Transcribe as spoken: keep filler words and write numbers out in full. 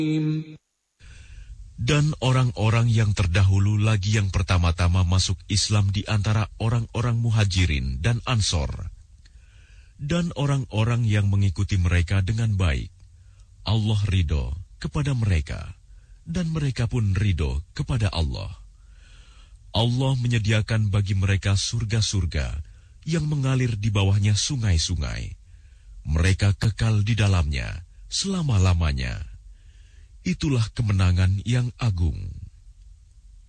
Dan orang-orang yang terdahulu lagi yang pertama-tama masuk Islam di antara orang-orang Muhajirin dan Ansor, dan orang-orang yang mengikuti mereka dengan baik, Allah ridho kepada mereka, dan mereka pun ridho kepada Allah. Allah menyediakan bagi mereka surga-surga yang mengalir di bawahnya sungai-sungai. Mereka kekal di dalamnya selama-lamanya. Itulah kemenangan yang agung.